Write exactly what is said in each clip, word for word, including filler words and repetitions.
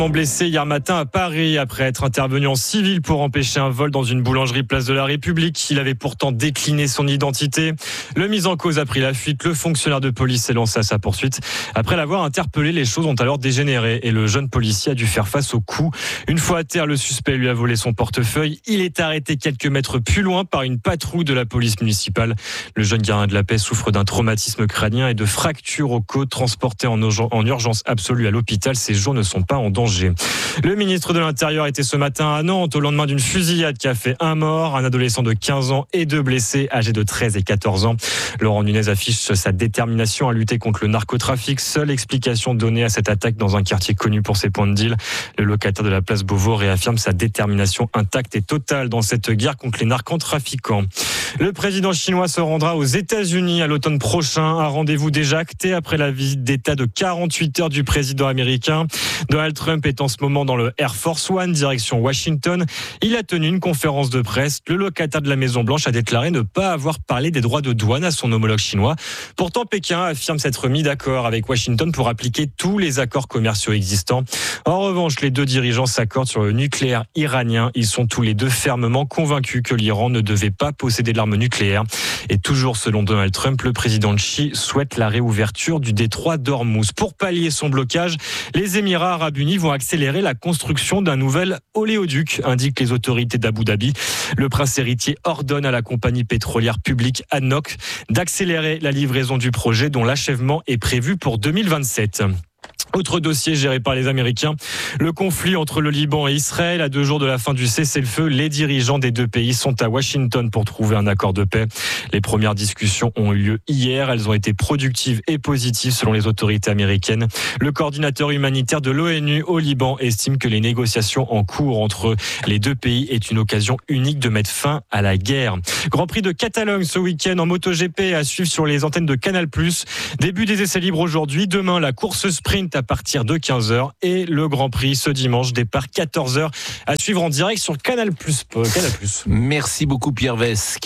Blessé hier matin à Paris après être intervenu en civil pour empêcher un vol dans une boulangerie place de la République. Il avait pourtant décliné son identité. Le mis en cause a pris la fuite. Le fonctionnaire de police s'est lancé à sa poursuite. Après l'avoir interpellé, les choses ont alors dégénéré et le jeune policier a dû faire face au coup. Une fois à terre, le suspect lui a volé son portefeuille. Il est arrêté quelques mètres plus loin par une patrouille de la police municipale. Le jeune gardien de la paix souffre d'un traumatisme crânien et de fractures aux côtes, transporté en urgence absolue à l'hôpital. Ses jours ne sont pas en danger. Le ministre de l'Intérieur était ce matin à Nantes au lendemain d'une fusillade qui a fait un mort, un adolescent de quinze ans et deux blessés âgés de treize et quatorze ans. Laurent Nunez affiche sa détermination à lutter contre le narcotrafic. Seule explication donnée à cette attaque dans un quartier connu pour ses points de deal. Le locataire de la place Beauvau réaffirme sa détermination intacte et totale dans cette guerre contre les narcotrafiquants. Le président chinois se rendra aux États-Unis à l'automne prochain. Un rendez-vous déjà acté après la visite d'État de quarante-huit heures du président américain. Donald Trump est en ce moment dans le Air Force One, direction Washington. Il a tenu une conférence de presse. Le locataire de la Maison-Blanche a déclaré ne pas avoir parlé des droits de douane à son homologue chinois. Pourtant, Pékin affirme s'être mis d'accord avec Washington pour appliquer tous les accords commerciaux existants. En revanche, les deux dirigeants s'accordent sur le nucléaire iranien. Ils sont tous les deux fermement convaincus que l'Iran ne devait pas posséder l'arme nucléaire. Et toujours selon Donald Trump, le président Xi souhaite la réouverture du détroit d'Ormuz. Pour pallier son blocage, les Émirats arabes unis vont accélérer la construction d'un nouvel oléoduc, indiquent les autorités d'Abu Dhabi. Le prince héritier ordonne à la compagnie pétrolière publique A D N O C d'accélérer la livraison du projet dont l'achèvement est prévu pour deux mille vingt-sept. Autre dossier géré par les Américains, le conflit entre le Liban et Israël. À deux jours de la fin du cessez-le-feu, les dirigeants des deux pays sont à Washington pour trouver un accord de paix. Les premières discussions ont eu lieu hier. Elles ont été productives et positives selon les autorités américaines. Le coordinateur humanitaire de l'ONU au Liban estime que les négociations en cours entre les deux pays est une occasion unique de mettre fin à la guerre. Grand Prix de Catalogne ce week-end en MotoGP à suivre sur les antennes de Canal plus. Début des essais libres aujourd'hui. Demain, la course sprint à partir de quinze heures et le Grand Prix ce dimanche, départ quatorze heures à suivre en direct sur Canal plus. Canal plus. Merci beaucoup Pierre Vesque.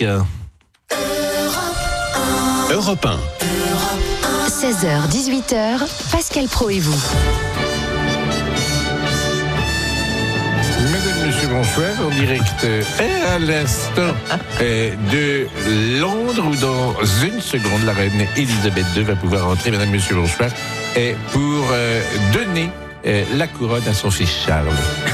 Europe un. seize heures dix-huit heures, Pascal Praud et vous. Mesdames, Messieurs, bonsoir, en direct et à l'instant de Londres où dans une seconde la reine Elisabeth deux va pouvoir rentrer, Mesdames, Messieurs, bonsoir, et pour euh, donner euh, la couronne à son fils Charles.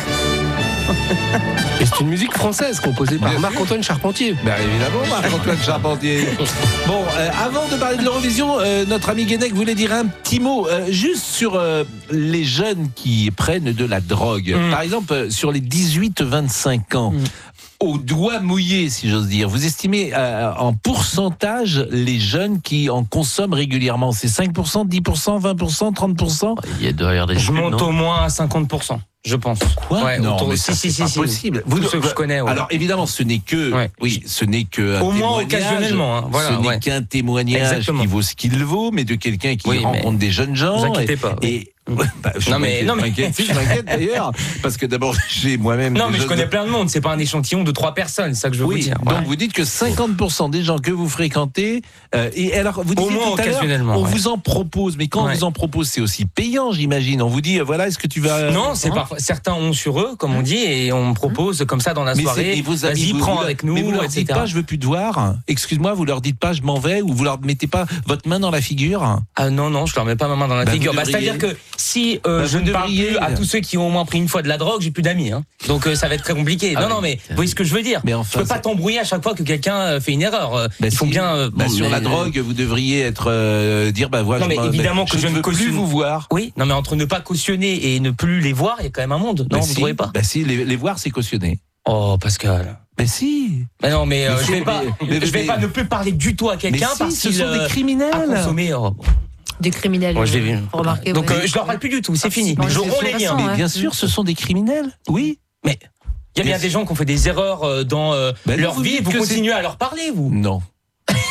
Et c'est une musique française composée par Bien Marc-Antoine Charpentier. Ben évidemment, Marc-Antoine Charpentier. Bon, euh, avant de parler de l'Eurovision, euh, notre ami Guénec voulait dire un petit mot euh, juste sur euh, les jeunes qui prennent de la drogue. Mmh. Par exemple, euh, sur les dix-huit vingt-cinq ans. Mmh. Au doigt mouillé, si j'ose dire. Vous estimez euh, en pourcentage les jeunes qui en consomment régulièrement? C'est cinq pour cent, dix pour cent, vingt pour cent, trente pour cent? Il y a derrière des Je études, monte non au moins à cinquante pour cent. Je pense. Quoi? Ouais, non, autour mais de... ça, si, c'est si, pas si, possible. Tous ceux que je connais. Ouais. Alors évidemment, ce n'est que, ouais. oui, ce n'est que un au moins témoignage. occasionnellement. Hein. Voilà, ce n'est ouais. qu'un témoignage Exactement. qui vaut ce qu'il vaut, mais de quelqu'un qui oui, rencontre des jeunes gens. Ne vous inquiétez et, pas. Et, bah, je non mais non mais m'inquiète, je m'inquiète d'ailleurs, parce que d'abord j'ai moi-même. Non mais je jeunes... connais plein de monde. C'est pas un échantillon de trois personnes, c'est ça que je veux oui, vous dire. Donc ouais. vous dites que cinquante pour cent des gens que vous fréquentez, euh, et alors vous au disiez moins tout à occasionnellement. l'heure, on ouais. vous en propose, mais quand ouais. on vous en propose, c'est aussi payant, j'imagine. On vous dit, voilà, est-ce que tu vas. Non, c'est hein parfois certains ont sur eux, comme on dit, et on me propose comme ça dans la mais soirée. Et vos amis, vas-y, vous, prends vous, avec nous, mais vous leur et cetera. dites pas, je veux plus te voir. Excuse-moi, vous leur dites pas, je m'en vais, ou vous leur mettez pas votre main dans la figure. Ah non non, je leur mets pas ma main dans la bah, figure. Bah, c'est-à-dire que si euh, bah, je ne parle plus à tous ceux qui ont au moins pris une fois de la drogue, j'ai plus d'amis. Hein. Donc euh, ça va être très compliqué. Ah non oui, non, mais vous voyez ce que je veux dire. Mais enfin, je peux pas ça... t'embrouiller à chaque fois que quelqu'un fait une erreur. Bah, Il faut si, bien. Euh, bah, bon, sur mais... la drogue, vous devriez être euh, dire, bah voilà. Non mais je évidemment bah, que je, je ne ne veux cautionne... plus vous voir. Oui, non mais entre ne pas cautionner et ne plus les voir, il y a quand même un monde. Bah Non, si, vous ne trouvez pas? Bah si, les, les voir, c'est cautionné. Oh Pascal. Mais si. Mais non, mais, euh, mais je vais pas, mais, je vais mais, pas ne plus parler du tout à quelqu'un si, parce ce qu'il sont euh, des criminels. a consommé. Oh. Des criminels. Moi, je l'ai vu. Remarqué. Donc, ouais. euh, je leur parle plus du tout. C'est fini. Bon, Ils auront les liens. Mais ouais. bien sûr, ce sont des criminels. Oui. Mais il y a bien Mais des gens qui ont fait des erreurs dans euh, bah non, leur vous vie. dites Vous que continuez à leur parler, vous? Non.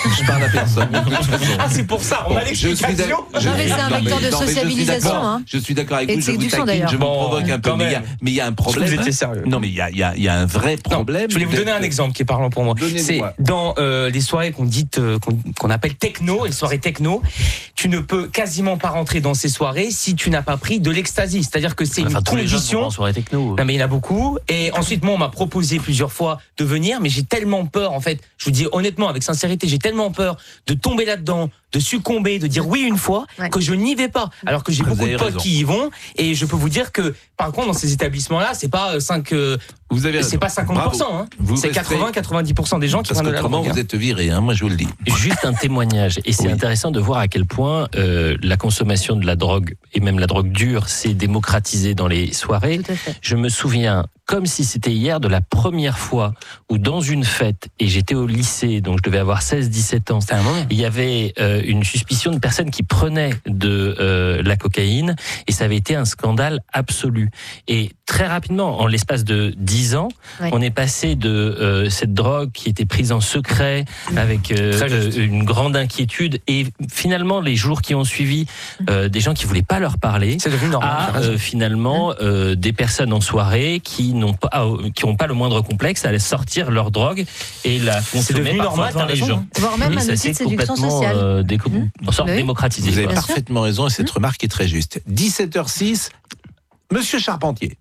Je parle à personne. De toute façon. Ah, c'est pour ça, on Bon, a je suis l'explication. d'accord. je- Non, mais c'est un non, vecteur de non, mais je suis sociabilisation, d'accord. hein. Je suis d'accord avec Et vous. de Je vous séduction, taquine, d'ailleurs. je vous Bon, provoque un peu. quand Mais il y a- même. mais il y a un problème. Vous étiez sérieux. Non, mais il y a, il y a- il y a un vrai problème. Non, je vais vous donner un exemple qui est parlant pour moi. Donnez-moi. C'est dans euh, les soirées qu'on dit euh, qu'on qu'on appelle techno, les soirées techno, tu ne peux quasiment pas rentrer dans ces soirées si tu n'as pas pris de l'ecstasy. C'est-à-dire que c'est Enfin, une tous les jeunes vont condition. en soirée techno. Non mais il y en a beaucoup. Et ensuite moi on m'a proposé plusieurs fois de venir, mais j'ai tellement peur en fait. Je vous dis honnêtement avec sincérité, j'ai tellement peur de tomber là-dedans, de succomber, de dire oui une fois, Ouais. que je n'y vais pas. Alors que j'ai Vous beaucoup avez de potes raison. qui y vont, et je peux vous dire que par contre dans ces établissements-là, c'est pas cinq, euh, Vous avez c'est pas cinquante pour cent, Bravo. hein. Vous C'est restez- quatre-vingts à quatre-vingt-dix pour cent des gens qui Parce prennent de la qu'autrement, drogue. vous êtes viré, hein, moi je vous le dis. Juste un témoignage. Et c'est Oui. intéressant de voir à quel point euh, la consommation de la drogue, et même la drogue dure, s'est démocratisée dans les soirées. Tout à fait. Je me souviens, comme si c'était hier, de la première fois où dans une fête, et j'étais au lycée, donc je devais avoir seize dix-sept ans, C'est un moment. il y avait euh, une suspicion de personnes qui prenaient de euh, la cocaïne, et ça avait été un scandale absolu. Et très rapidement, en l'espace de dix ans, Ouais. on est passé de euh, cette drogue qui était prise en secret, avec euh, Très juste. euh, une grande inquiétude, et finalement, les jours qui ont suivi, euh, des gens qui voulaient pas leur parler, C'est devenu normal. à t'as raison. euh, finalement euh, des personnes en soirée qui n'ont pas ah, qui ont pas le moindre complexe à aller sortir leur drogue et la consommer devenu parfois normal, devant t'as les raison, gens. Voire même Oui, un ça outil s'est de séduction complètement sociale. euh, déco- Mmh. en sorte Oui. démocratisé. Vous avez quoi. Bien sûr. parfaitement raison et cette remarque est très juste. dix-sept heures six, Monsieur Charpentier.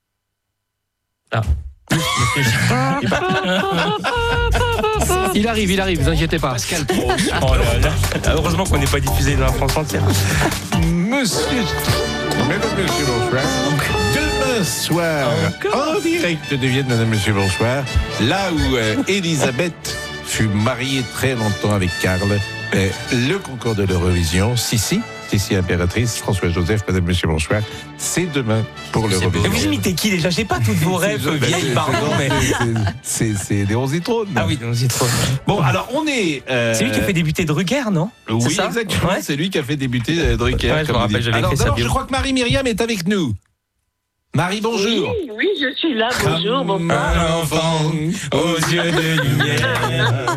Il arrive, il arrive, vous inquiétez pas. Pascal Pro. Oh là là. Heureusement qu'on n'est pas diffusé dans la France entière. Monsieur. Mesdames, Messieurs, bonsoir. Demain soir, en direct de Vienne, Mesdames, Messieurs, bonsoir. Là où euh, Elisabeth fut mariée très longtemps avec Karl, euh, le concours de l'Eurovision, Sissi, Sissi impératrice, François-Joseph, Mesdames, Messieurs, bonsoir. C'est demain pour Et l'Eurovision. vous imitez qui déjà? J'ai pas toutes vos rêves C'est- vieilles, c'est- pardon, mais. c'est- C'est c'est des Rositrones. Ah oui, non, c'est trop. Bon, alors on est. euh, C'est lui qui a fait débuter Drucker, non? Oui, C'est ça exactement. Ouais. C'est lui qui a fait débuter euh, Drucker. Ouais, je comme me vous rappelle, dites. j'avais Alors écrit sa d'abord, bio. je crois que Marie-Myriam est avec nous. Marie, bonjour. Oui, oui, je suis là. Bonjour, bonsoir. Un enfant aux yeux de lumière.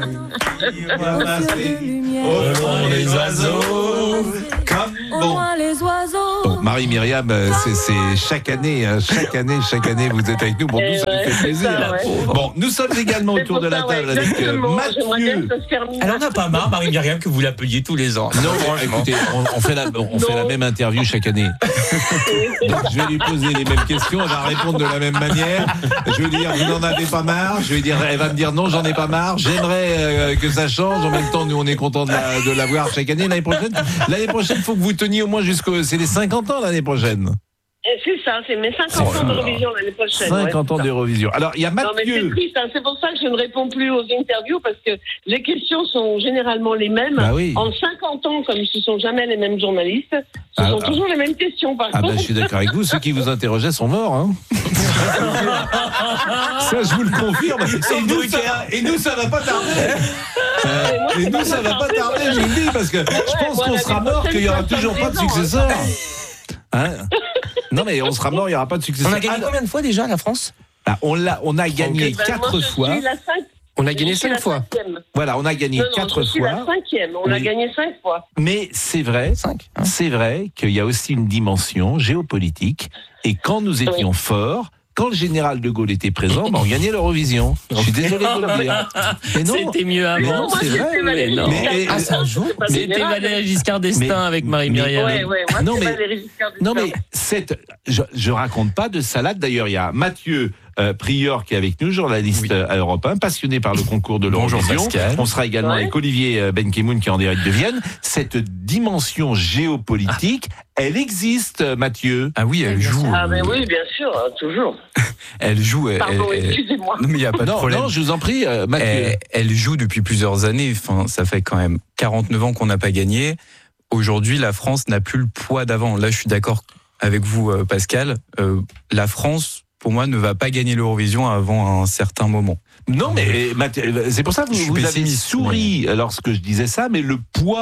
Au fond les oiseaux. Comme bon. les oiseaux. Bon, Marie-Myriam, euh, c'est c'est chaque année, hein, chaque année, chaque année, vous êtes avec nous. Bon, Eh nous, ça nous ouais, fait c'est plaisir. ça, ouais. Bon, nous sommes également C'est autour pour de la ça, ouais, table avec euh, exactement. J'aimerais bien Mathieu. que ça se termine. Elle en a pas marre, Marie-Myriam, que vous l'appeliez tous les ans. Non, franchement. écoutez, on, on fait la, on fait la Non. même interview chaque année. Donc, je vais lui poser les mêmes questions, elle va répondre de la même manière. Je vais dire, vous n'en avez pas marre. Je vais dire, elle va me dire, non, j'en ai pas marre. J'aimerais euh, que ça change. En même temps, nous, on est content de la, de la voir chaque année. L'année prochaine, l'année prochaine, il faut que vous teniez au moins jusqu'au, c'est les cinquante ans l'année prochaine. Et c'est ça, c'est mes cinquante ans d'Eurovision l'année prochaine. cinquante ouais, ans c'est ça. d'Eurovision. Alors, il y a Non, mais c'est Mathieu. triste, hein. C'est pour ça que je ne réponds plus aux interviews, parce que les questions sont généralement les mêmes. Bah oui. En cinquante ans, comme ce sont jamais les mêmes journalistes, ce Ah, sont ah. toujours les mêmes questions, par Ah ben, contre. je suis d'accord avec vous. Ceux qui vous interrogeaient sont morts. Hein. Ça, je vous le confirme. Et nous, ça, et nous, ça va pas tarder. Euh, et nous, ça va pas tarder, je vous le dis, parce que je pense qu'on sera mort, qu'il y aura toujours pas de successeur. Hein? Non, mais on sera mort, il y aura pas de successeur. On a gagné Ah, combien de fois déjà, la France? ah, on l'a, on a gagné Ben, moi, quatre je fois. suis la cinq- On a je gagné suis cinq la fois. cinquième. Voilà, on a gagné Non, non, quatre je suis fois. la cinquième. On a Oui. gagné cinq fois. Mais c'est vrai, cinq. hein. c'est vrai qu'il y a aussi une dimension géopolitique. Et quand nous étions forts, quand le général de Gaulle était présent, ben, on gagnait l'Eurovision. Je suis désolé de vous le dire. Mais non, C'était mieux Mais non, avant. moi, c'est c'était vrai, Valéry mais non. Giscard Mais- d'Estaing, ah, ça joue. c'est pas C'était général. Valéry Giscard d'Estaing Mais- avec mais- Marie-Myriam. Ouais, ouais, moi, Non, c'est mais- Valéry Giscard Non d'Estaing. mais cette, je, je raconte pas de salade. D'ailleurs, il y a Mathieu euh, Prieur qui est avec nous, journaliste Oui. euh, à Europe un, passionné par le concours de Bonjour, l'Eurovision. Pascal. On sera également Ouais. avec Olivier euh, Benkemoun qui est en direct de Vienne. Cette dimension géopolitique, elle existe, euh, Mathieu. Ah oui, elle joue. Ah, euh, mais oui, bien sûr, hein, toujours. Elle joue. Elle, Pardon, elle- excusez-moi. non, mais il n'y a pas de Non, problème. non, je vous en prie, euh, Mathieu. Elle, elle joue depuis plusieurs années. Enfin, ça fait quand même quarante-neuf ans qu'on n'a pas gagné. Aujourd'hui, la France n'a plus le poids d'avant. Là, je suis d'accord avec vous, euh, Pascal. Euh, la France, pour moi, ne va pas gagner l'Eurovision avant un certain moment. Non, mais Mathieu, c'est pour ça que Je vous, suis vous avez pessimiste, souri lorsque je disais ça, mais le poids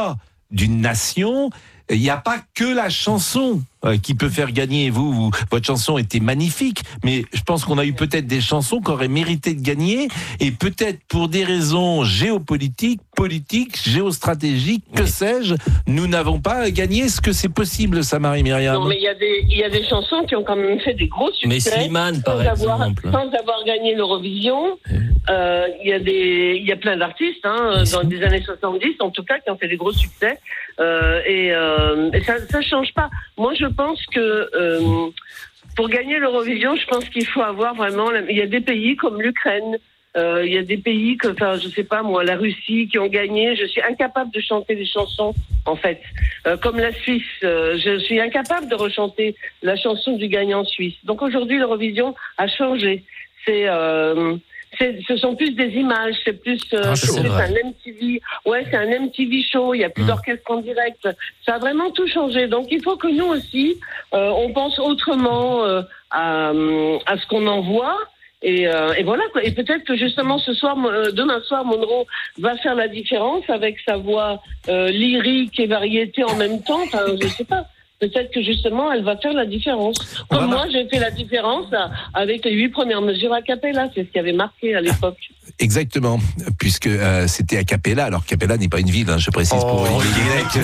d'une nation. Il n'y a pas que la chanson euh, qui peut faire gagner. Vous, vous, votre chanson était magnifique, mais je pense qu'on a eu peut-être des chansons qui auraient mérité de gagner, et peut-être pour des raisons géopolitiques, politiques, géostratégiques, que sais-je, nous n'avons pas gagné. Est-ce que c'est possible, ça, Marie-Myriam ? Non, mais il y a des, il y a des chansons qui ont quand même fait des gros succès. Mais Slimane, par sans avoir, exemple. sans avoir gagné l'Eurovision. Euh, il y a des, il y a plein d'artistes, hein, dans les années soixante-dix, en tout cas, qui ont fait des gros succès. Euh, et, euh, et ça, ça change pas. Moi, je pense que euh, pour gagner l'Eurovision, je pense qu'il faut avoir vraiment. Il y a des pays comme l'Ukraine. Euh, il y a des pays que, enfin, je sais pas moi, la Russie, qui ont gagné. Je suis incapable de chanter des chansons, en fait. Euh, comme la Suisse, euh, je suis incapable de rechanter la chanson du gagnant suisse. Donc aujourd'hui, l'Eurovision a changé. C'est euh, C'est, ce sont plus des images, c'est plus, euh, Ah, c'est c'est plus vrai. un M T V. Ouais, c'est un M T V show. Il y a plus Mm. d'orchestre en direct. Ça a vraiment tout changé. Donc, il faut que nous aussi, euh, on pense autrement euh, à, à ce qu'on envoie. Et, euh, et voilà quoi. Et peut-être que justement ce soir, euh, demain soir, Monroe va faire la différence avec sa voix euh, lyrique et variété en même temps. Enfin, je sais pas. Peut-être que justement, elle va faire la différence. On Comme va moi, j'ai fait la différence avec les huit premières mesures a cappella. C'est ce qui avait marqué à l'époque. Exactement, puisque euh, c'était a cappella. Alors Capella n'est pas une ville, hein, je précise pour Oh, Olivier Guélec.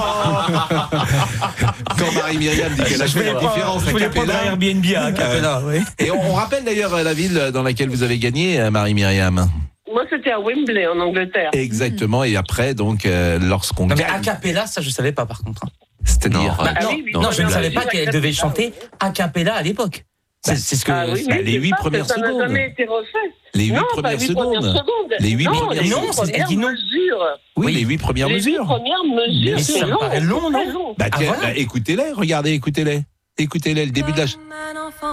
Quand Marie-Myriam dit qu'elle a fait la différence Je à voulais prendre un Capella. Airbnb à Capella, oui. Et on, on rappelle d'ailleurs euh, la ville dans laquelle vous avez gagné, euh, Marie-Myriam. Moi, c'était à Wembley, en Angleterre. Exactement, et après, donc, euh, lorsqu'on Non, mais gagne, a cappella, ça, je savais pas, par contre. hein. c'est-à-dire... Bah, Ah non, oui, oui, non, je ne non, savais oui, pas oui, qu'elle a devait cappella, chanter oui. a cappella à l'époque. C'est c'est ce que. Ah oui, bah, oui, les c'est huit ça, premières ça n'a secondes. jamais été refait. Les huit non, premières pas huit premières secondes. secondes. Les huit non, premières les secondes. huit Non, c'est- elle dit non. mesures. Oui, Oui. les huit premières Les huit mesures. premières mesures, Mais c'est ça me long. paraît long, c'est très non long. Bah, Ah, tiens, voilà. bah, écoutez-les, regardez, écoutez-les. Écoutez-les, le début de la... ch-